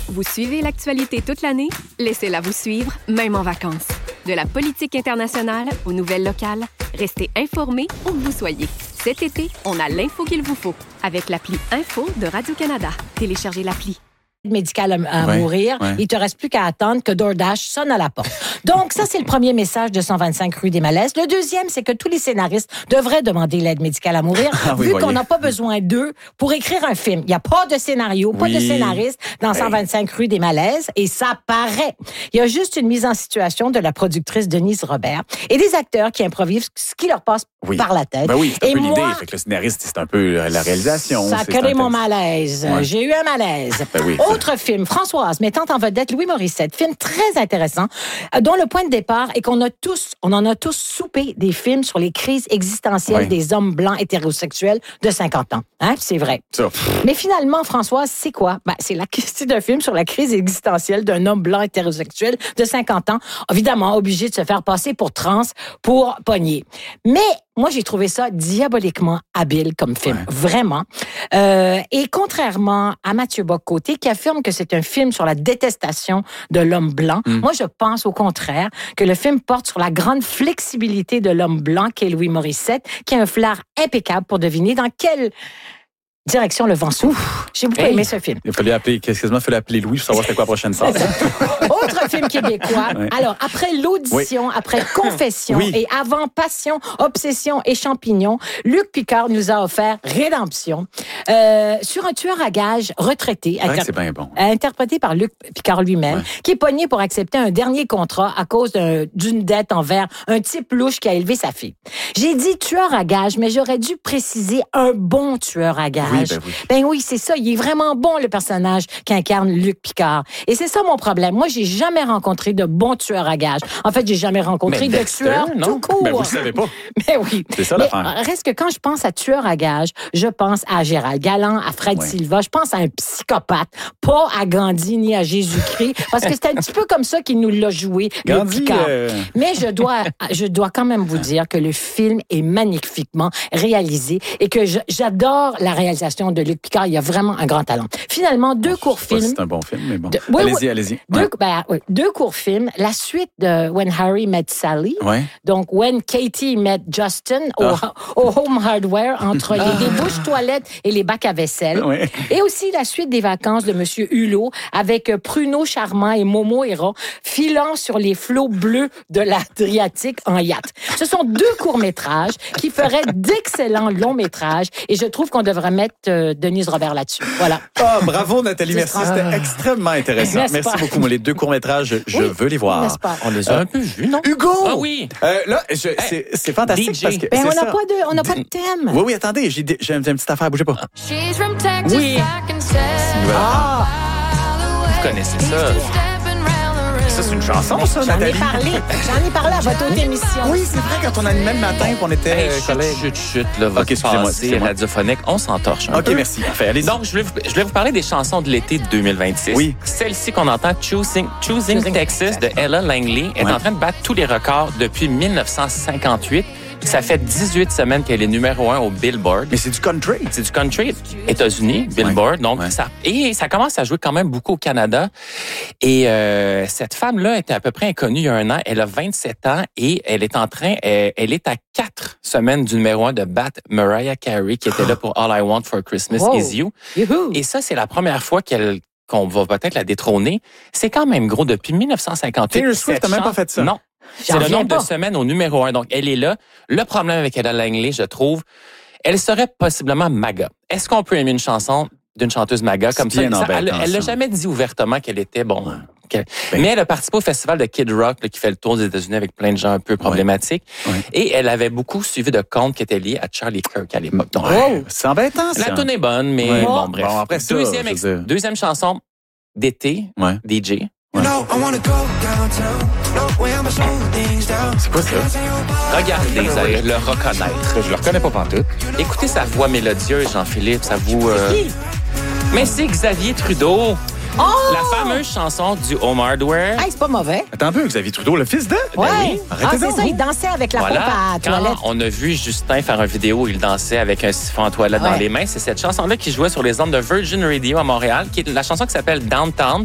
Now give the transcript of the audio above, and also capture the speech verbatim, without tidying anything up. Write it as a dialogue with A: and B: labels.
A: Vous suivez l'actualité toute l'année? Laissez-la vous suivre, même en vacances. De la politique internationale aux nouvelles locales, restez informés où que vous soyez. Cet été, on a l'info qu'il vous faut avec l'appli Info de Radio-Canada. Téléchargez l'appli.
B: Médical à, à
C: ouais,
B: mourir,
C: ouais.
B: il te reste plus qu'à attendre que DoorDash sonne à la porte. Donc, ça, c'est le premier message de cent vingt-cinq rue des Malaises. Le deuxième, c'est que tous les scénaristes devraient demander l'aide médicale à mourir,
C: ah oui,
B: vu
C: voyez.
B: qu'on n'a pas besoin d'eux pour écrire un film. Il n'y a pas de scénario, pas
C: oui.
B: de scénariste dans cent vingt-cinq rue des Malaises, et ça paraît. Il y a juste une mise en situation de la productrice Denise Robert et des acteurs qui improvisent ce qui leur passe
C: oui.
B: par la tête.
C: Ben oui, c'est un
B: et
C: peu
B: moi,
C: l'idée. Fait que le scénariste, c'est un peu la réalisation.
B: Ça a créé mon malaise. Ouais. J'ai eu un malaise.
C: Ben oui,
B: Autre ça. film, Françoise, mettant en vedette Louis Morissette. Film très intéressant, dont le point de départ est qu'on a tous, on en a tous soupé des films sur les crises existentielles oui. des hommes blancs hétérosexuels de cinquante ans. Hein? C'est vrai.
C: Ça.
B: Mais finalement, Françoise, c'est quoi? Ben, c'est, la, c'est un film sur la crise existentielle d'un homme blanc hétérosexuel de cinquante ans, évidemment obligé de se faire passer pour trans pour pogner. Mais moi, j'ai trouvé ça diaboliquement habile comme film, ouais. vraiment. Euh, et contrairement à Mathieu Bock-Côté, qui affirme que c'est un film sur la détestation de l'homme blanc, mm. moi, je pense au contraire que le film porte sur la grande flexibilité de l'homme blanc qu'est Louis Morissette, qui a un flair impeccable pour deviner dans quelle direction le vent souffle. J'ai beaucoup hey. aimé ce film.
C: Il fallait appeler, quasiment, il fallait appeler Louis pour savoir c'était quoi la prochaine phase.
B: Autre film québécois. Oui. Alors, après l'audition, oui. après Confession oui. et avant Passion, Obsession et Champignons, Luc Picard nous a offert Rédemption euh, sur un tueur à gages retraité,
C: ouais, inter- c'est bien bon.
B: interprété par Luc Picard lui-même, ouais. qui est pogné pour accepter un dernier contrat à cause d'un, d'une dette envers un type louche qui a élevé sa fille. J'ai dit tueur à gages, mais j'aurais dû préciser un bon tueur à gages.
C: Oui, ben, oui.
B: ben oui, c'est ça. Il est vraiment bon, le personnage qu'incarne Luc Picard. Et c'est ça mon problème. Moi, j'ai jamais rencontré de bons tueurs à gages. En fait, j'ai jamais rencontré
C: mais
B: de tueurs tout court.
C: Ben, vous le savez pas.
B: Mais oui.
C: C'est ça
B: mais
C: l'affaire.
B: Reste que quand je pense à tueur à gages, je pense à Gérald Galland, à Fred
C: ouais.
B: Silva. Je pense à un psychopathe, pas à Gandhi ni à Jésus-Christ, parce que c'est un petit peu comme ça qu'il nous l'a joué,
C: Gandhi,
B: Luc Picard.
C: Euh...
B: Mais je dois, je dois quand même vous dire que le film est magnifiquement réalisé et que je, j'adore la réalisation de Luc Picard. Il y a vraiment un grand talent. Finalement, deux oh, courts films.
C: C'est un bon film, mais bon.
B: De, oui,
C: allez-y,
B: oui,
C: allez-y.
B: Deux,
C: ouais.
B: ben, oui, deux courts films. La suite de When Harry Met Sally.
C: Ouais.
B: Donc, When Katie Met Justin au,
C: ah.
B: au Home Hardware entre ah. les débouches toilettes et les bacs à vaisselle.
C: Ouais.
B: Et aussi la suite des vacances de Monsieur Hulot avec Pruno Charmant et Momo Héra filant sur les flots bleus de l'Adriatique en yacht. Ce sont deux courts-métrages qui feraient d'excellents longs-métrages et je trouve qu'on devrait mettre euh, Denise Robert là-dessus. Voilà.
C: Oh, bravo Nathalie, merci. C'était ah. extrêmement intéressant.
B: N'est-ce
C: merci
B: pas?
C: beaucoup. Moi, les deux courts-métrages, je
B: oui.
C: veux les voir.
B: N'est-ce pas?
D: On les a euh, un peu vus, non?
C: Hugo!
D: Ah oui!
C: Euh, là, je, c'est, c'est fantastique
D: D J.
C: parce que
B: ben,
C: c'est
B: on n'a
C: ça.
B: pas de, on n'a pas de thème.
C: Oui, oui, attendez, j'ai, j'ai une petite affaire, bougez pas.
D: Oui!
B: Ah!
D: Vous connaissez ça?
C: Ça, c'est une chanson, ça,
B: J'en
C: Nathalie?
B: ai parlé. J'en ai parlé à votre autre émission.
C: Oui, c'est vrai, quand on animait le matin, qu'on était
D: hey,
C: euh,
D: chut,
C: collègues.
D: Chut, chut, là, votre
C: okay, excusez-moi,
D: passé
C: excusez-moi.
D: radiophonique, on s'entorche un
C: OK,
D: peu.
C: merci. Parfait, allez-y.
D: Donc, je voulais, vous, je voulais vous parler des chansons de l'été de deux mille vingt-six.
C: Oui.
D: Celle-ci qu'on entend, Choosing, Choosing, Choosing Texas de Ella Langley, est
C: ouais.
D: en train de battre tous les records depuis dix-neuf cent cinquante-huit. Ça fait dix-huit semaines qu'elle est numéro un au Billboard.
C: Mais c'est du country.
D: C'est du country, États-Unis, Billboard.
C: Ouais,
D: donc,
C: ouais.
D: ça, et ça commence à jouer quand même beaucoup au Canada. Et euh, cette femme-là était à peu près inconnue il y a un an. Elle a vingt-sept ans et elle est en train, elle, elle est à quatre semaines du numéro un de battre Mariah Carey, qui était là pour All I Want for Christmas
B: wow.
D: Is You.
B: Youhou.
D: Et ça, c'est la première fois qu'elle qu'on va peut-être la détrôner. C'est quand même gros. Depuis dix-neuf cent cinquante-huit.
C: Taylor Swift n'a même pas fait ça.
D: Non.
B: J'en
D: C'est le nombre
B: pas.
D: de semaines au numéro un. Donc, elle est là. Le problème avec Ella Langley, je trouve, elle serait possiblement MAGA. Est-ce qu'on peut aimer une chanson d'une chanteuse MAGA comme
C: c'est
D: ça?
C: bien
D: Elle
C: embêtant,
D: elle l'a
C: ça.
D: jamais dit ouvertement qu'elle était, bon...
C: Ouais.
D: qu'elle-
C: Ben.
D: Mais elle a participé au festival de Kid Rock là, qui fait le tour des États-Unis avec plein de gens un peu problématiques.
C: Ouais. Ouais.
D: Et elle avait beaucoup suivi de comptes qui étaient liés à Charlie Kirk à l'époque. Donc,
C: Ouais. C'est embêtant, ça.
D: la tune est bonne, mais
C: Ouais.
D: bon, bref.
C: Bon, après ça,
D: deuxième,
C: je
D: ex-
C: veux dire-
D: deuxième chanson d'été,
C: Ouais.
D: D J.
C: Ouais. C'est quoi ça?
D: Regardez, vous allez le reconnaître.
C: Je le reconnais pas pantoute.
D: Écoutez sa voix mélodieuse, Jean-Philippe, sa voix... euh,
B: Qui?
D: Mais c'est Xavier Trudeau.
B: Oh!
D: La fameuse chanson du Home Hardware.
B: Hey, c'est pas mauvais.
C: Attends un peu, Xavier Trudeau, le fils de?
B: Ouais.
D: oui.
B: Ah,
C: Arrêtez
B: c'est
C: donc,
B: ça,
C: vous.
B: il dansait avec la
D: Voilà,
B: pompe à
D: quand
B: toilette.
D: on a vu Justin faire une vidéo où il dansait avec un siphon à toilette
B: Ouais.
D: dans les mains, c'est cette chanson-là qui jouait sur les ondes de Virgin Radio à Montréal, qui est la chanson qui s'appelle Downtown.